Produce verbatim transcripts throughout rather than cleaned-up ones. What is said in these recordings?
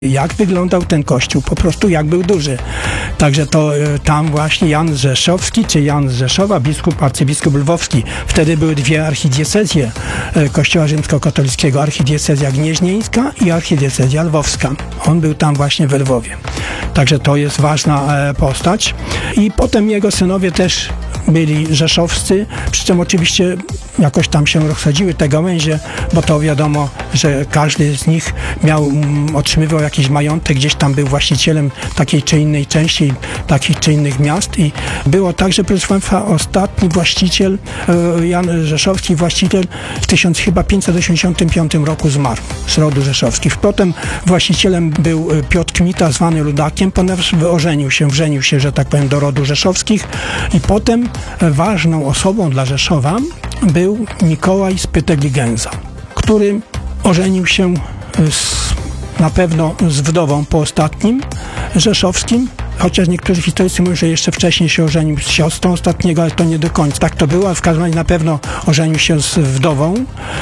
Jak wyglądał ten kościół, po prostu jak był duży. Także to y, tam właśnie Jan Rzeszowski, czy Jan z Rzeszowa, biskup, arcybiskup lwowski. Wtedy były dwie archidiecezje y, Kościoła rzymskokatolickiego, archidiecezja gnieźnieńska i archidiecezja lwowska. On był tam właśnie we Lwowie. Także to jest ważna e, postać. I potem jego synowie też byli rzeszowscy, przy czym oczywiście jakoś tam się rozchodziły te gałęzie, bo to wiadomo, że każdy z nich miał, m, otrzymywał jakiś majątek, gdzieś tam był właścicielem takiej czy innej części, takich czy innych miast i było tak, że proszę Państwa, ostatni właściciel, e, Jan Rzeszowski, właściciel w tysiąc pięćset osiemdziesiątym piątym roku zmarł z rodu rzeszowskich. Potem właścicielem był Piotr Kmita, zwany Ludakiem, ponieważ ożenił się, wrzenił się, że tak powiem, do rodu rzeszowskich i potem ważną osobą dla Rzeszowa był Mikołaj z Pytegligenza, który ożenił się z, na pewno z wdową po ostatnim rzeszowskim, chociaż niektórzy historycy mówią, że jeszcze wcześniej się ożenił z siostrą ostatniego, ale to nie do końca. Tak to było, a w każdym razie na pewno ożenił się z wdową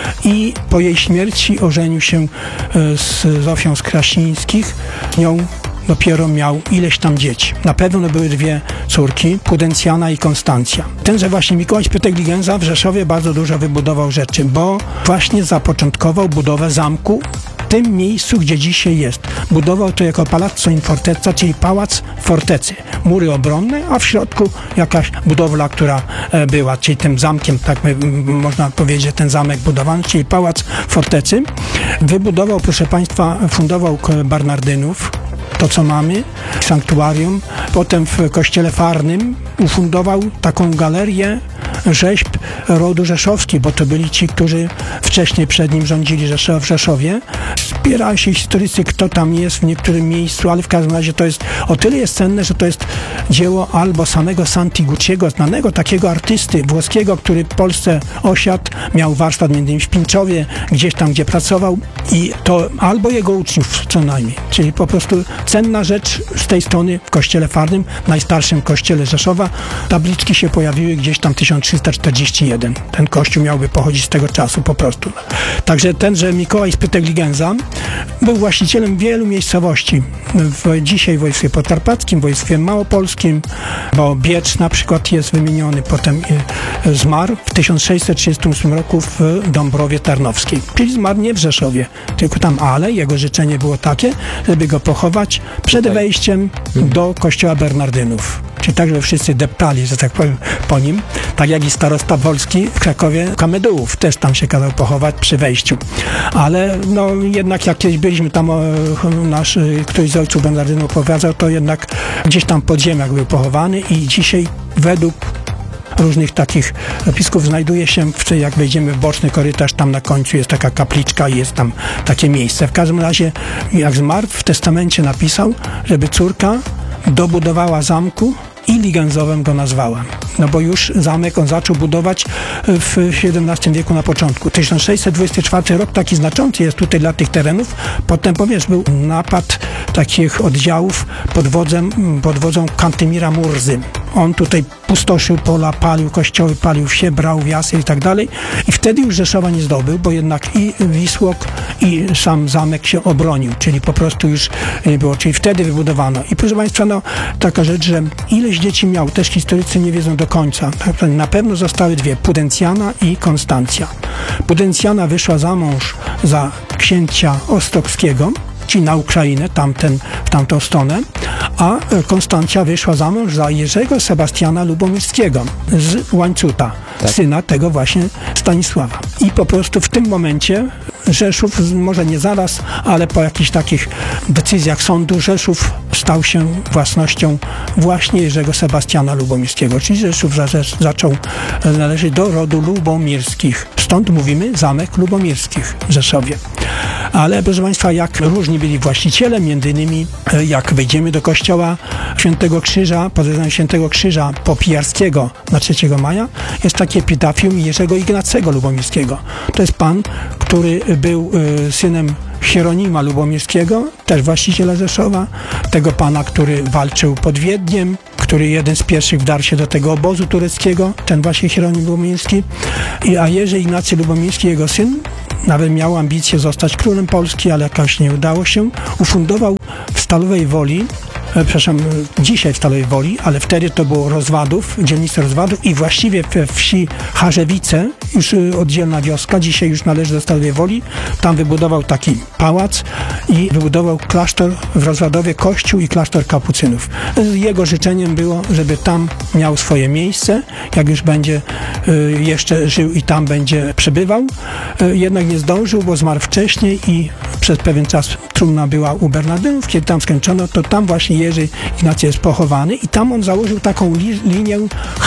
i po jej śmierci ożenił się z Zofią z Krasińskich. Nią dopiero miał ileś tam dzieci. Na pewno były dwie córki, Pudencjana i Konstancja. Tenże właśnie Mikołaj z Pytegligenza w Rzeszowie bardzo dużo wybudował rzeczy, bo właśnie zapoczątkował budowę zamku w tym miejscu, gdzie dzisiaj jest. Budował to jako Palazzo in Fortezza, czyli pałac fortecy. Mury obronne, a w środku jakaś budowla, która była, czyli tym zamkiem, tak można powiedzieć, ten zamek budowany, czyli pałac fortecy. Wybudował, proszę Państwa, fundował Bernardynów, to co mamy, sanktuarium. Potem w kościele Farnym ufundował taką galerię rzeźb rodu rzeszowski, bo to byli ci, którzy wcześniej przed nim rządzili w Rzeszowie. Spierali się historycy, kto tam jest w niektórym miejscu, ale w każdym razie to jest, o tyle jest cenne, że to jest dzieło albo samego Santi Gucciego, znanego takiego artysty włoskiego, który w Polsce osiadł, miał warsztat między innymi w Pińczowie, gdzieś tam, gdzie pracował i to albo jego uczniów co najmniej, czyli po prostu cenna rzecz z tej strony w kościele Farnym, najstarszym kościele Rzeszowa. Tabliczki się pojawiły gdzieś tam tysiąc trzysta czterdzieści jeden. Ten kościół miałby pochodzić z tego czasu po prostu. Także tenże Mikołaj z Pytegligenza był właścicielem wielu miejscowości. W, dzisiaj w województwie podkarpackim, w województwie małopolskim, bo Biecz na przykład jest wymieniony, potem e, zmarł w tysiąc sześćset trzydziestym ósmym roku w Dąbrowie Tarnowskiej. Czyli zmarł nie w Rzeszowie, tylko tam, ale jego życzenie było takie, żeby go pochować przed Tutaj. wejściem do kościoła Bernardynów. Czyli tak, że wszyscy deptali, że tak powiem, po nim. Tak jak i starosta Wolski w Krakowie, Kamedułów też tam się kazał pochować przy wejściu. Ale no jednak jak kiedyś byliśmy tam, nasz, któryś z ojców Bernardynów opowiadał, to jednak gdzieś tam pod ziemiach był pochowany i dzisiaj według różnych takich zapisków znajduje się, w, jak wejdziemy w boczny korytarz, tam na końcu jest taka kapliczka i jest tam takie miejsce. W każdym razie, jak zmarł, w testamencie napisał, żeby córka dobudowała zamku i Ligenzowem go nazwała. No bo już zamek on zaczął budować w siedemnastym wieku na początku. tysiąc sześćset dwudziesty czwarty rok taki znaczący jest tutaj dla tych terenów. Potem, powiesz, był napad takich oddziałów pod wodzem, pod wodzą Kantymira Murzy. On tutaj pustoszył pola, palił kościoły, palił wsie, brał wiasy i tak dalej. I wtedy już Rzeszowa nie zdobył, bo jednak i Wisłok, i sam zamek się obronił, czyli po prostu już nie było. Czyli wtedy wybudowano. I proszę Państwa, no taka rzecz, że ileś dzieci miał, też historycy nie wiedzą do końca. Na pewno zostały dwie, Pudencjana i Konstancja. Pudencjana wyszła za mąż za księcia Ostrockiego, czyli na Ukrainę, tamten, w tamtą stronę, a Konstancja wyszła za mąż za Jerzego Sebastiana Lubomirskiego z Łańcuta, tak. Syna tego właśnie Stanisława. I po prostu w tym momencie Rzeszów, może nie zaraz, ale po jakichś takich decyzjach sądu, Rzeszów stał się własnością właśnie Jerzego Sebastiana Lubomirskiego, czyli Rzeszów za, zaczął należeć do rodu Lubomirskich. Stąd mówimy Zamek Lubomirskich w Rzeszowie. Ale proszę Państwa, jak różni byli właściciele, między innymi jak wejdziemy do kościoła Świętego Krzyża, pod wezwaniem Świętego Krzyża Popijarskiego na trzeciego maja, jest takie epitafium Jerzego Ignacego Lubomirskiego. To jest pan, który był y, synem Hieronima Lubomirskiego, też właściciela Rzeszowa, tego pana, który walczył pod Wiedniem, który jeden z pierwszych wdarł się do tego obozu tureckiego, ten właśnie Hieronim Lubomirski, I, a Jerzy Ignacy Lubomirski, jego syn, nawet miał ambicje zostać królem Polski, ale jakoś nie udało się. Ufundował w Stalowej Woli, e, przepraszam, dzisiaj w Stalowej Woli, ale wtedy to było Rozwadów, dzielnica Rozwadów i właściwie we wsi Harzewice, już oddzielna wioska, dzisiaj już należy do Stalowej Woli, tam wybudował taki pałac i wybudował klasztor w Rozwadowie, kościół i klasztor kapucynów. Jego życzeniem było, żeby tam miał swoje miejsce, jak już będzie y, jeszcze żył i tam będzie przebywał. Y, jednak nie zdążył, bo zmarł wcześniej i przez pewien czas trumna była u Bernardynów. Kiedy tam skończono, to tam właśnie Jerzy Ignacy jest pochowany i tam on założył taką li- linię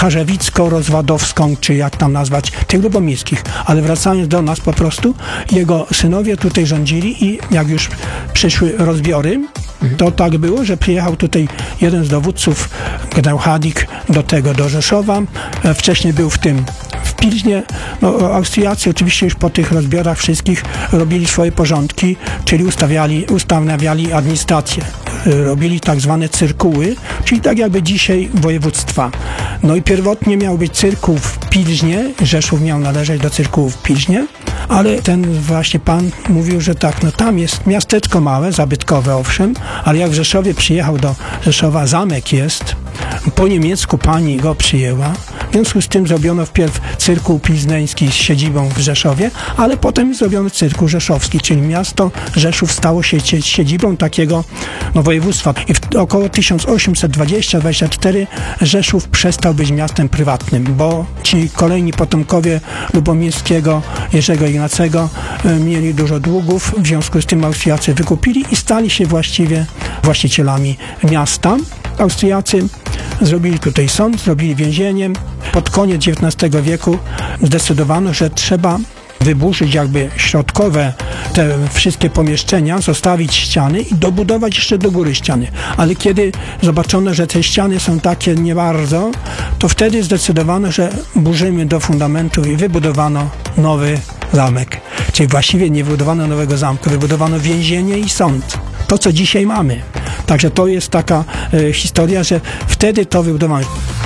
charzewicko-rozwadowską, czy jak tam nazwać, tych lubomirskich. Ale wracając do nas po prostu, jego synowie tutaj rządzili i jak już przyszły rozbiory, to tak było, że przyjechał tutaj jeden z dowódców, generał Hadik, do tego, do Rzeszowa. Wcześniej był w tym, w Pilźnie. No, Austriacy oczywiście już po tych rozbiorach wszystkich robili swoje porządki, czyli ustawiali, ustanawiali administrację. Robili tak zwane cyrkuły, czyli tak jakby dzisiaj województwa. No i pierwotnie miał być cyrkuł w Pilźnie, Rzeszów miał należeć do cyrkułu w Pilźnie, ale ten właśnie pan mówił, że tak, no tam jest miasteczko małe, zabytkowe owszem, ale jak w Rzeszowie przyjechał do Rzeszowa, zamek jest, po niemiecku pani go przyjęła, w związku z tym zrobiono wpierw cyrkuł pilzneński z siedzibą w Rzeszowie, ale potem zrobiono cyrkuł rzeszowski, czyli miasto Rzeszów stało się siedzibą takiego no, województwa. I w około tysiąc osiemset dwudziestym do dwudziestego czwartego Rzeszów przestał być miastem prywatnym, bo ci kolejni potomkowie Lubomirskiego, Jerzego Ignacego e, mieli dużo długów, w związku z tym Austriacy wykupili i stali się właściwie właścicielami miasta. Austriacy zrobili tutaj sąd, zrobili więzienie. Pod koniec dziewiętnastego wieku zdecydowano, że trzeba wyburzyć jakby środkowe te wszystkie pomieszczenia, zostawić ściany i dobudować jeszcze do góry ściany. Ale kiedy zobaczono, że te ściany są takie nie bardzo, to wtedy zdecydowano, że burzymy do fundamentu i wybudowano nowy zamek. Czyli właściwie nie wybudowano nowego zamku, wybudowano więzienie i sąd. To, co dzisiaj mamy. Także to jest taka e, historia, że wtedy to wybudowano.